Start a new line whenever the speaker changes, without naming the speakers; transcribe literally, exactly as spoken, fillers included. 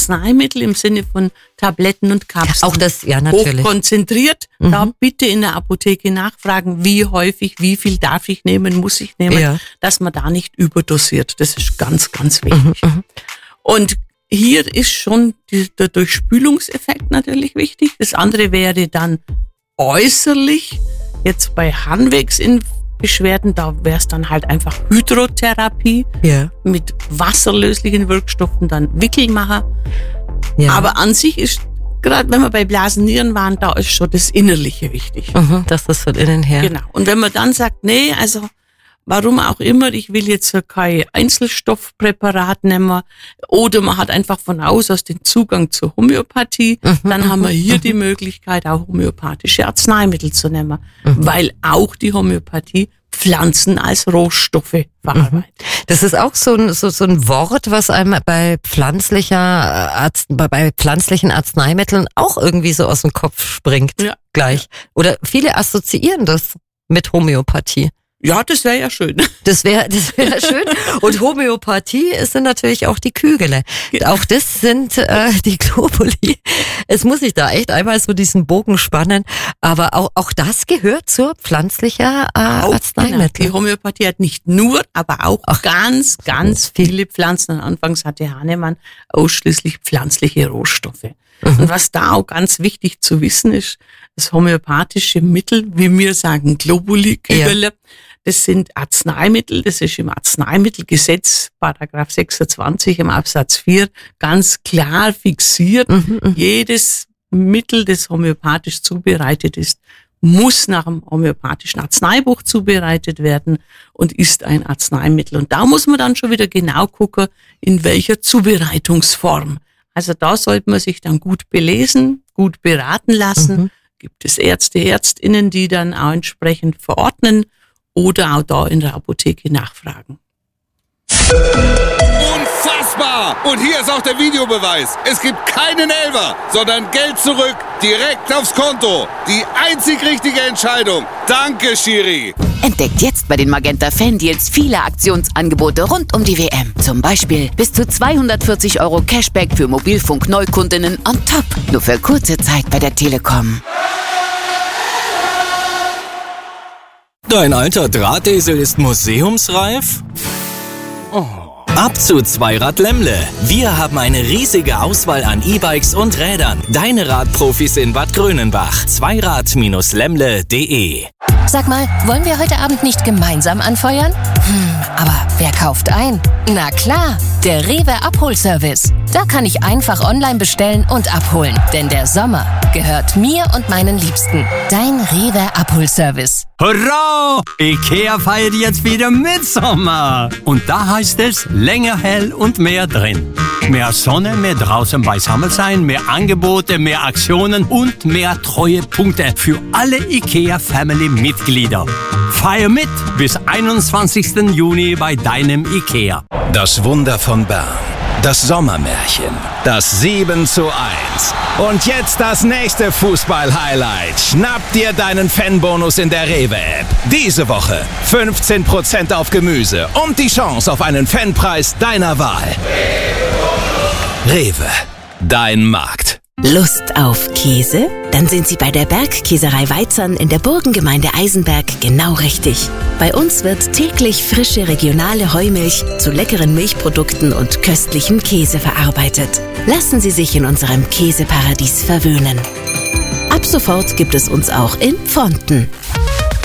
Arzneimittel im Sinne von Tabletten und Kapseln.
Auch das, ja, natürlich.
Hochkonzentriert, mhm. da bitte in der Apotheke nachfragen, wie häufig, wie viel darf ich nehmen, muss ich nehmen, ja. dass man da nicht überdosiert. Das ist ganz, ganz wichtig. Mhm. Und hier ist schon die, der Durchspülungseffekt natürlich wichtig. Das andere wäre dann äußerlich, jetzt bei Harnwegsbeschwerden, da wäre es dann halt einfach Hydrotherapie ja. mit wasserlöslichen Wirkstoffen, dann Wickelmacher. Ja. Aber an sich ist, gerade wenn wir bei Blasennieren waren, da ist schon das Innerliche wichtig.
Mhm, das ist von innen her.
Genau. Und wenn man dann sagt, nee, also warum auch immer, ich will jetzt kein Einzelstoffpräparat nehmen oder man hat einfach von Haus aus den Zugang zur Homöopathie, mhm, dann haben wir hier mhm. die Möglichkeit, auch homöopathische Arzneimittel zu nehmen, mhm. weil auch die Homöopathie Pflanzen als Rohstoffe verarbeitet.
Das ist auch so ein, so, so ein Wort, was einem bei pflanzlicher Arzt, bei pflanzlichen Arzneimitteln auch irgendwie so aus dem Kopf springt, ja. gleich. Oder viele assoziieren das mit Homöopathie.
Ja, das wäre ja schön.
Das wäre das wäre schön. Und Homöopathie sind natürlich auch die Kügele. Ja. Auch das sind äh, die Globuli. Es muss ich da echt einmal so diesen Bogen spannen. Aber auch auch das gehört zur pflanzlicher äh, Arzneimittel.
Genau. Die Homöopathie hat nicht nur, aber auch Ach, ganz, ganz viele Pflanzen. Und anfangs hatte Hahnemann ausschließlich pflanzliche Rohstoffe. Mhm. Und was da auch ganz wichtig zu wissen ist, das homöopathische Mittel, wie wir sagen, Globuli, Kügele, ja. das sind Arzneimittel, das ist im Arzneimittelgesetz, Paragraph sechsundzwanzig im Absatz vier, ganz klar fixiert. Mhm, Jedes Mittel, das homöopathisch zubereitet ist, muss nach dem homöopathischen Arzneibuch zubereitet werden und ist ein Arzneimittel. Und da muss man dann schon wieder genau gucken, in welcher Zubereitungsform. Also da sollte man sich dann gut belesen, gut beraten lassen. Mhm. Gibt es Ärzte, Ärztinnen, die dann auch entsprechend verordnen oder auch da in der Apotheke nachfragen.
Unfassbar! Und hier ist auch der Videobeweis. Es gibt keinen Elfer, sondern Geld zurück, direkt aufs Konto. Die einzig richtige Entscheidung. Danke, Schiri.
Entdeckt jetzt bei den Magenta Fan-Deals viele Aktionsangebote rund um die W M. Zum Beispiel bis zu zweihundertvierzig Euro Cashback für Mobilfunk-Neukundinnen on top. Nur für kurze Zeit bei der Telekom.
Dein alter Drahtesel ist museumsreif? Oh. Ab zu Zweirad Lemmle. Wir haben eine riesige Auswahl an E-Bikes und Rädern. Deine Radprofis in Bad Grönenbach. Zweirad Lemmle punkt de.
Sag mal, wollen wir heute Abend nicht gemeinsam anfeuern? Hm, aber wer kauft ein? Na klar, der Rewe Abholservice. Da kann ich einfach online bestellen und abholen. Denn der Sommer gehört mir und meinen Liebsten. Dein Rewe Abholservice.
Hurra! IKEA feiert jetzt wieder Mitsommer. Und da heißt es länger hell und mehr drin. Mehr Sonne, mehr draußen beisammen sein, mehr Angebote, mehr Aktionen und mehr Treuepunkte für alle IKEA-Family-Mitglieder. Feier mit bis einundzwanzigsten Juni bei deinem IKEA.
Das Wunder von Bern. Das Sommermärchen. Das sieben zu eins. Und jetzt das nächste Fußball-Highlight. Schnapp dir deinen Fanbonus in der Rewe-App. Diese Woche fünfzehn Prozent auf Gemüse und die Chance auf einen Fanpreis deiner Wahl. Rewe. Dein Markt.
Lust auf Käse? Dann sind Sie bei der Bergkäserei Weizern in der Burgengemeinde Eisenberg genau richtig. Bei uns wird täglich frische regionale Heumilch zu leckeren Milchprodukten und köstlichem Käse verarbeitet. Lassen Sie sich in unserem Käseparadies verwöhnen. Ab sofort gibt es uns auch in Pfonten.